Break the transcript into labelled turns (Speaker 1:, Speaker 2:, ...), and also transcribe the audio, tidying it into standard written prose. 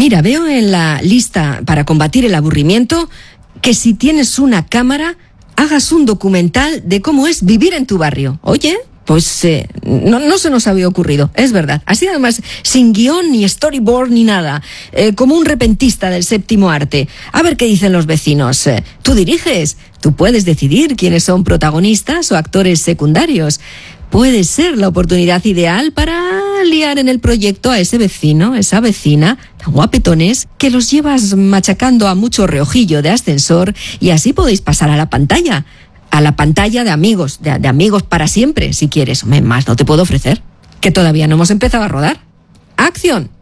Speaker 1: Mira, veo en la lista para combatir el aburrimiento que si tienes una cámara, hagas un documental de cómo es vivir en tu barrio. Oye, pues no se nos había ocurrido, es verdad. Así además, sin guión, ni storyboard, ni nada. Como un repentista del séptimo arte. A ver qué dicen los vecinos. Tú diriges, tú puedes decidir quiénes son protagonistas o actores secundarios. Puede ser la oportunidad ideal para liar en el proyecto a ese vecino, esa vecina, tan guapetones, que los llevas machacando a mucho reojillo de ascensor y así podéis pasar a la pantalla. A la pantalla de amigos, de amigos para siempre, si quieres. Más no te puedo ofrecer, que todavía no hemos empezado a rodar. ¡Acción!